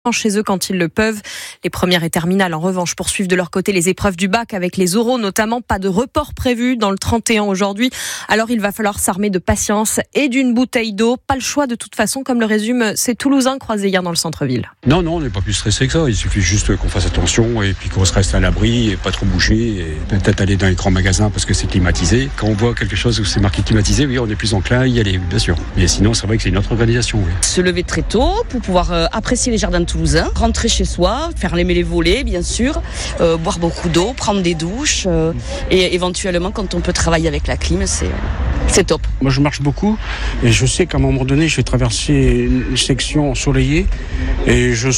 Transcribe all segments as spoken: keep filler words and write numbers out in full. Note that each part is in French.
chez eux quand ils le peuvent. Les premières et terminales, en revanche, poursuivent de leur côté les épreuves du bac avec les oraux, notamment. Pas de report prévu dans le trente et un aujourd'hui. Alors il va falloir s'armer de patience et d'une bouteille d'eau. Pas le choix de toute façon, comme le résume ces Toulousains croisés hier dans le centre-ville. Non, non, on n'est pas plus stressé que ça. Il suffit juste qu'on fasse attention et puis qu'on se reste à l'abri et pas trop bouger et peut-être aller dans les grands magasins parce que c'est climatisé. Quand on voit quelque chose où c'est marqué climatisé, oui, on est plus enclin à y aller, bien sûr. Mais sinon, c'est vrai que c'est une autre organisation. Oui. Se lever très tôt pour pouvoir euh, apprécier les jardins toulousains, rentrer chez soi, faire les les volets, bien sûr, euh, boire beaucoup d'eau, prendre des douches euh, et éventuellement, quand on peut travailler avec la clim, c'est... C'est top. Moi, je marche beaucoup et je sais qu'à un moment donné, je vais traverser une section ensoleillée et je,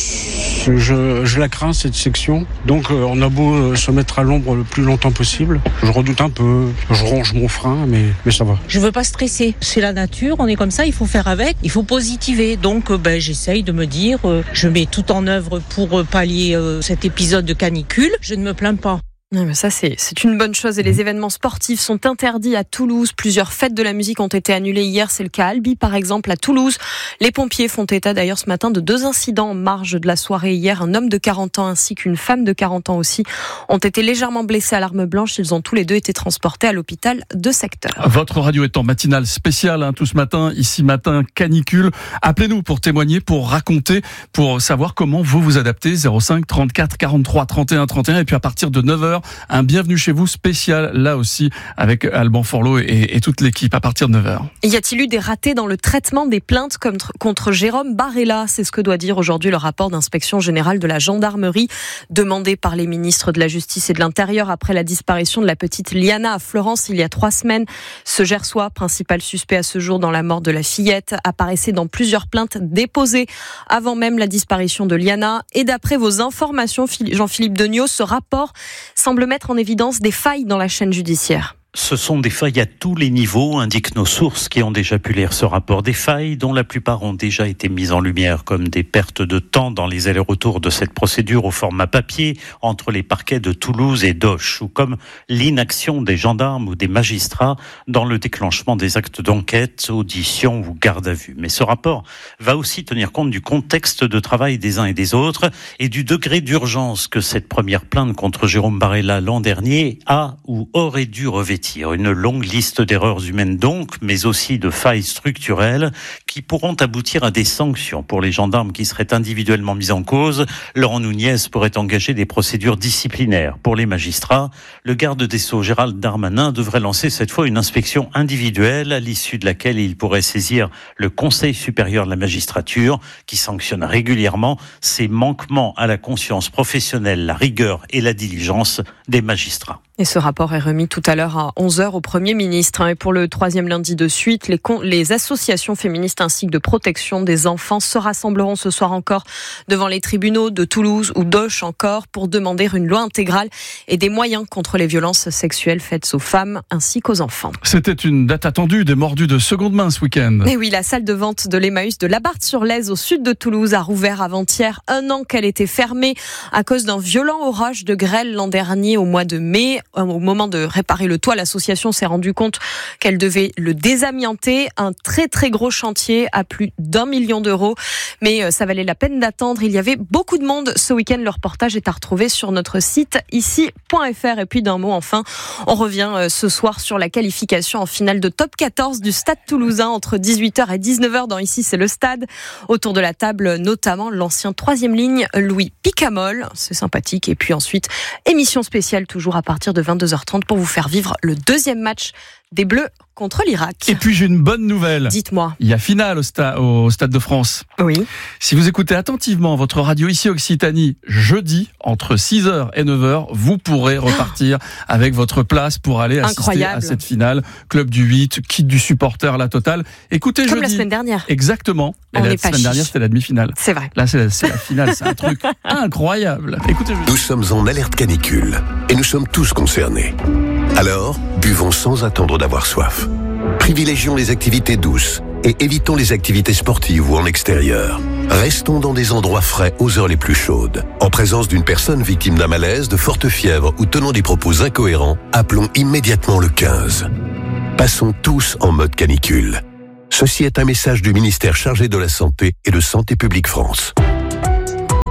je, je la crains, cette section. Donc, euh, on a beau se mettre à l'ombre le plus longtemps possible. Je redoute un peu, je ronge mon frein, mais, mais ça va. Je veux pas stresser. C'est la nature, on est comme ça, il faut faire avec, il faut positiver. Donc, euh, ben, j'essaye de me dire, euh, je mets tout en œuvre pour euh, pallier euh, cet épisode de canicule. Je ne me plains pas. Non, mais ça, c'est, c'est une bonne chose. Et les événements sportifs sont interdits à Toulouse. Plusieurs fêtes de la musique ont été annulées hier. C'est le cas à Albi, par exemple, à Toulouse. Les pompiers font état d'ailleurs ce matin de deux incidents en marge de la soirée hier. Un homme de quarante ans ainsi qu'une femme de quarante ans aussi ont été légèrement blessés à l'arme blanche. Ils ont tous les deux été transportés à l'hôpital de secteur. Votre radio est en matinale spéciale hein, tout ce matin. Ici matin, canicule. Appelez-nous pour témoigner, pour raconter, pour savoir comment vous vous adaptez. zéro cinq trente-quatre quarante-trois trente et un trente et un. Et puis à partir de neuf heures, un bienvenue chez vous spécial, là aussi, avec Alban Forlot et, et toute l'équipe à partir de neuf heures. Y a-t-il eu des ratés dans le traitement des plaintes contre, contre Jérôme Barella? C'est ce que doit dire aujourd'hui le rapport d'inspection générale de la gendarmerie, demandé par les ministres de la Justice et de l'Intérieur après la disparition de la petite Liana à Florence il y a trois semaines. Ce Gersois, principal suspect à ce jour dans la mort de la fillette, apparaissait dans plusieurs plaintes déposées avant même la disparition de Liana. Et d'après vos informations, Jean-Philippe Degnaud, ce rapport semble mettre en évidence des failles dans la chaîne judiciaire. Ce sont des failles à tous les niveaux, indiquent nos sources qui ont déjà pu lire ce rapport. Des failles dont la plupart ont déjà été mises en lumière, comme des pertes de temps dans les allers-retours de cette procédure au format papier entre les parquets de Toulouse et d'Auch, ou comme l'inaction des gendarmes ou des magistrats dans le déclenchement des actes d'enquête, audition ou garde à vue. Mais ce rapport va aussi tenir compte du contexte de travail des uns et des autres et du degré d'urgence que cette première plainte contre Jérôme Barella l'an dernier a ou aurait dû revêtir. Une longue liste d'erreurs humaines donc, mais aussi de failles structurelles qui pourront aboutir à des sanctions pour les gendarmes qui seraient individuellement mis en cause. Laurent Nunez pourrait engager des procédures disciplinaires. Pour les magistrats, le garde des Sceaux Gérald Darmanin devrait lancer cette fois une inspection individuelle à l'issue de laquelle il pourrait saisir le Conseil supérieur de la magistrature qui sanctionne régulièrement ces manquements à la conscience professionnelle, la rigueur et la diligence des magistrats. Et ce rapport est remis tout à l'heure à onze heures au Premier ministre. Et pour le troisième lundi de suite, les, con- les associations féministes ainsi que de protection des enfants se rassembleront ce soir encore devant les tribunaux de Toulouse ou d'Auch encore pour demander une loi intégrale et des moyens contre les violences sexuelles faites aux femmes ainsi qu'aux enfants. C'était une date attendue des mordus de seconde main ce week-end. Et oui, la salle de vente de l'Emmaüs de Labarthe-sur-Lèze au sud de Toulouse a rouvert avant-hier, un an qu'elle était fermée à cause d'un violent orage de grêle l'an dernier au mois de mai. Au moment de réparer le toit, l'association s'est rendue compte qu'elle devait le désamianter. Un très très gros chantier à plus d'un million d'euros. Mais ça valait la peine d'attendre. Il y avait beaucoup de monde ce week-end. Le reportage est à retrouver sur notre site ici point f r. Et puis d'un mot enfin, on revient ce soir sur la qualification en finale de top quatorze du Stade Toulousain entre dix-huit heures et dix-neuf heures dans Ici c'est le Stade. Autour de la table, notamment l'ancien troisième ligne Louis Picamol. C'est sympathique. Et puis ensuite, émission spéciale toujours à partir de vingt-deux heures trente pour vous faire vivre le deuxième match des Bleus contre l'Irak. Et puis j'ai une bonne nouvelle. Dites-moi. Il y a finale au, sta- au Stade de France. Oui. Si vous écoutez attentivement votre radio ici Occitanie, jeudi, entre six heures et neuf heures, vous pourrez repartir avec votre place pour aller assister Incroyable. à cette finale. Club du huit, kit du supporter, la totale. Écoutez, Comme jeudi. la semaine dernière. Exactement. Et On la est pas semaine chiche. dernière, c'était la demi-finale. C'est vrai. Là, c'est la, c'est la finale. C'est un truc incroyable. Écoutez, jeudi. Nous sommes en alerte canicule et nous sommes tous concernés. Alors, buvons sans attendre d'avoir soif. Privilégions les activités douces et évitons les activités sportives ou en extérieur. Restons dans des endroits frais aux heures les plus chaudes. En présence d'une personne victime d'un malaise, de forte fièvre ou tenant des propos incohérents, appelons immédiatement le quinze. Passons tous en mode canicule. Ceci est un message du ministère chargé de la Santé et de Santé publique France.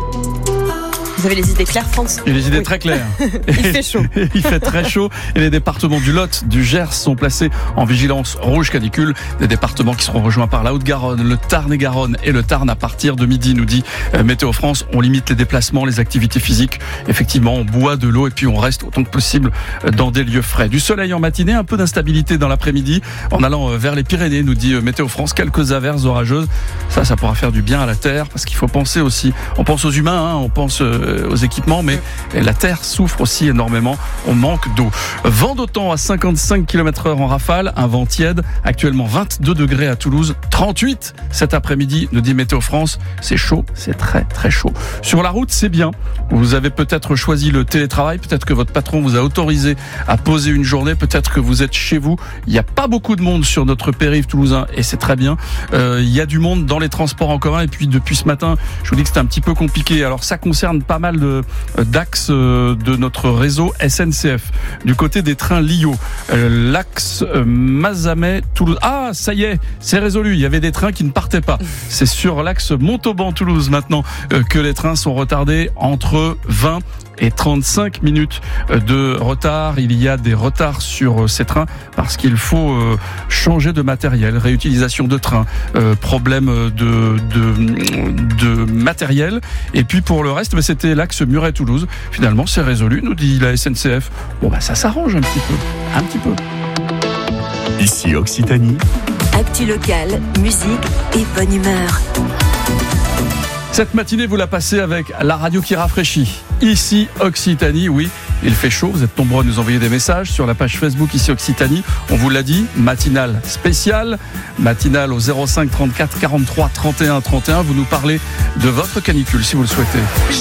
Vous avez les idées claires, France? J'ai les idées oui. très claires. Il fait chaud. Il fait très chaud et les départements du Lot, du Gers sont placés en vigilance rouge canicule. Des départements qui seront rejoints par la Haute-Garonne, le Tarn-et-Garonne et le Tarn à partir de midi, nous dit euh, Météo France. On limite les déplacements, les activités physiques. Effectivement, on boit de l'eau et puis on reste autant que possible dans des lieux frais. Du soleil en matinée, un peu d'instabilité dans l'après-midi en allant vers les Pyrénées, nous dit Météo France. Quelques averses orageuses. Ça, ça pourra faire du bien à la terre parce qu'il faut penser aussi. On pense aux humains, hein, on pense aux équipements, mais la terre souffre aussi énormément. On manque d'eau. Vent d'autant à cinquante-cinq kilomètres heure en rafale, un vent tiède. Actuellement vingt-deux degrés à Toulouse, trente-huit cet après-midi, nous dit Météo France. C'est chaud, c'est très très chaud. Sur la route, c'est bien. Vous avez peut-être choisi le télétravail, peut-être que votre patron vous a autorisé à poser une journée, peut-être que vous êtes chez vous. Il n'y a pas beaucoup de monde sur notre périph' toulousain et c'est très bien. Euh, il y a du monde dans les transports en commun et puis depuis ce matin, je vous dis que c'était un petit peu compliqué. Alors ça concerne pas mal de, d'axes de notre réseau S N C F. Du côté des trains Lio, euh, l'axe euh, Mazamet-Toulouse. Ah, ça y est, c'est résolu. Il y avait des trains qui ne partaient pas. C'est sur l'axe Montauban-Toulouse maintenant euh, que les trains sont retardés entre vingt et trente-cinq minutes de retard. Il y a des retards sur ces trains parce qu'il faut changer de matériel, réutilisation de trains, euh, problème de, de, de matériel. Et puis pour le reste, bah, c'était l'axe Muret-Toulouse. Finalement, c'est résolu, nous dit la S N C F. Bon, bah, ça s'arrange un petit peu. Un petit peu. Ici Occitanie. Actu locale, musique et bonne humeur. Cette matinée, vous la passez avec la radio qui rafraîchit. Ici Occitanie, oui, il fait chaud. Vous êtes nombreux à nous envoyer des messages sur la page Facebook Ici Occitanie. On vous l'a dit, matinale spéciale, matinale au zéro cinq trente-quatre quarante-trois trente et un trente et un. Vous nous parlez de votre canicule si vous le souhaitez.